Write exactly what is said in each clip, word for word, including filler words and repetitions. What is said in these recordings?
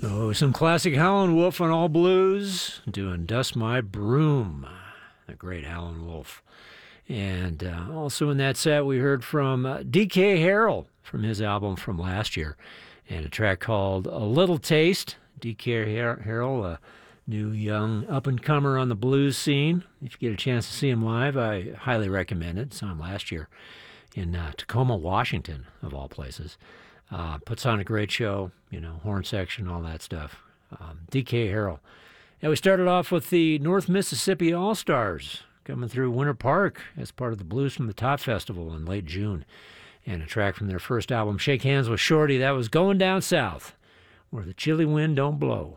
So, some classic Howlin' Wolf on All Blues, doing Dust My Broom, the great Howlin' Wolf. And uh, also in that set, we heard from uh, D K Harrell from his album from last year, and a track called A Little Taste. D K Har- Harrell, a new young up-and-comer on the blues scene. If you get a chance to see him live, I highly recommend it. Saw him last year in uh, Tacoma, Washington, of all places. Uh, puts on a great show, you know, horn section, all that stuff. Um, D K Harrell. And we started off with the North Mississippi All-Stars coming through Winter Park as part of the Blues from the Top Festival in late June. And a track from their first album, Shake Hands with Shorty, that was Going Down South, where the chilly wind don't blow.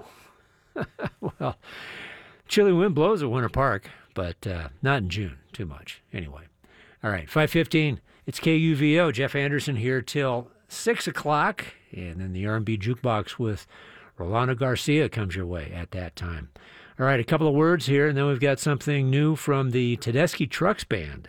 Well, chilly wind blows at Winter Park, but uh, not in June too much. Anyway. All right, five fifteen, it's K U V O. Jeff Anderson here till six o'clock, and then the R and B Jukebox with Rolando Garcia comes your way at that time. All right, a couple of words here, and then we've got something new from the Tedeschi Trucks Band.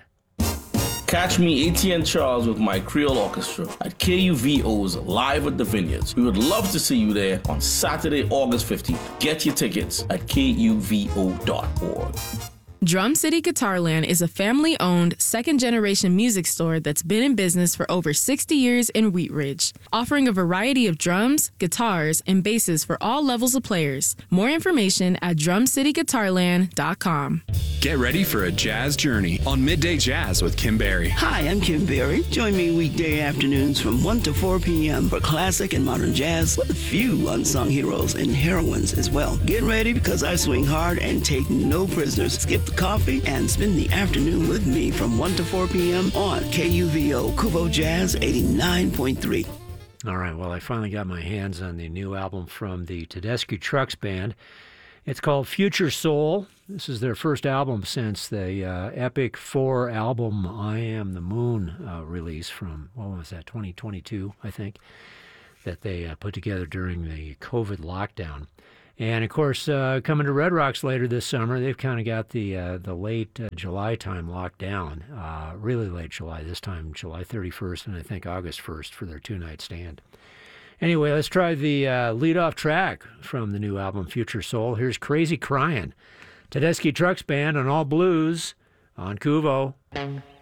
Catch me, A T N Charles, with my Creole Orchestra at K U V O's Live at the Vineyards. We would love to see you there on Saturday, August fifteenth. Get your tickets at K U V O dot org. Drum City Guitarland is a family-owned, second-generation music store that's been in business for over sixty years in Wheat Ridge, offering a variety of drums, guitars, and basses for all levels of players. More information at drum city guitarland dot com. Get ready for a jazz journey on Midday Jazz with Kim Berry. Hi, I'm Kim Berry. Join me weekday afternoons from one to four p.m. for classic and modern jazz with a few unsung heroes and heroines as well. Get ready because I swing hard and take no prisoners. Skip the coffee and spend the afternoon with me from one to four p.m. on K U V O Kuvo Jazz eighty-nine point three. All right, well, I finally got my hands on the new album from the Tedeschi Trucks Band. It's called Future Soul. This is their first album since the uh, Epic four album I Am the Moon uh, release from, what was that, twenty twenty-two, I think, that they uh, put together during the COVID lockdown. And, of course, uh, coming to Red Rocks later this summer, they've kind of got the uh, the late uh, July time locked down, uh, really late July, this time July thirty-first and I think August first for their two-night stand. Anyway, let's try the uh, lead-off track from the new album, Future Soul. Here's Crazy Cryin', Tedeschi Trucks Band on All Blues on Kuvo.